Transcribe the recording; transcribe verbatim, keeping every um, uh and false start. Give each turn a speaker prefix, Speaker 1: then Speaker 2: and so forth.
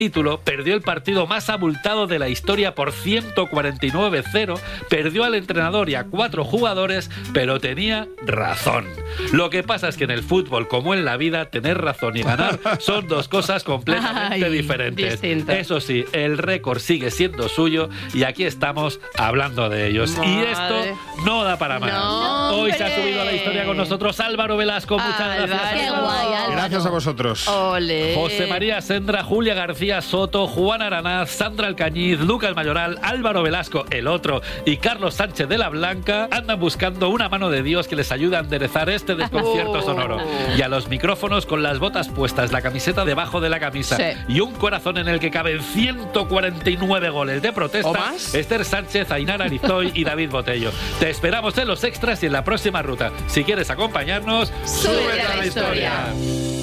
Speaker 1: título, perdió el partido más abultado de la historia por ciento cuarenta y nueve cero, perdió al entrenador y a cuatro jugadores, pero tenía razón. Lo que pasa es que en el fútbol, como en la vida, tener razón y ganar son dos cosas completamente
Speaker 2: Ay,
Speaker 1: diferentes.
Speaker 2: distinto.
Speaker 1: Eso sí, el récord sigue siendo suyo y aquí estamos hablando de ellos.
Speaker 2: Madre.
Speaker 1: Y esto no da para más.
Speaker 2: No,
Speaker 1: Hoy se ha
Speaker 2: hombre.
Speaker 1: subido a la historia con nosotros Álvaro Velasco. Muchas
Speaker 2: Álvaro.
Speaker 1: gracias.
Speaker 2: Qué
Speaker 1: Álvaro.
Speaker 2: guay, Álvaro.
Speaker 3: Gracias a vosotros.
Speaker 2: Ole.
Speaker 1: José María Sendra, Julia García Soto, Juan Aranaz, Sandra Alcañiz, Lucas Mayoral, Álvaro Velasco, el otro, y Carlos Sánchez de la Blanca andan buscando una mano de Dios que les ayude a enderezar este desconcierto
Speaker 2: Oh.
Speaker 1: sonoro. Y a los micrófonos con las botas puestas, la camiseta debajo de la camisa
Speaker 2: Sí.
Speaker 1: y un corazón en el que caben ciento cuarenta y nueve goles de protesta,
Speaker 3: ¿O más?
Speaker 1: Esther Sánchez, Ainara Arizoy y David Botello. Te esperamos en los extras y en la próxima ruta. Si quieres acompañarnos,
Speaker 2: Súbete a la historia.